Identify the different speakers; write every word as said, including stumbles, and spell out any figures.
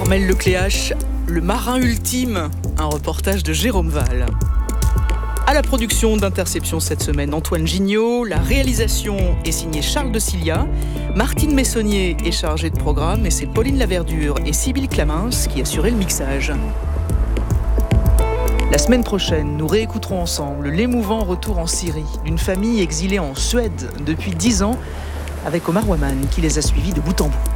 Speaker 1: Armelle Lecléache, le marin ultime, un reportage de Jérôme Val. À la production d'Interception cette semaine, Antoine Gignot. La réalisation est signée Charles de Cilia. Martine Messonnier est chargée de programme et c'est Pauline Laverdure et Sybille Clamins qui assuraient le mixage. La semaine prochaine, nous réécouterons ensemble l'émouvant retour en Syrie d'une famille exilée en Suède depuis dix ans avec Omar Waman qui les a suivis de bout en bout.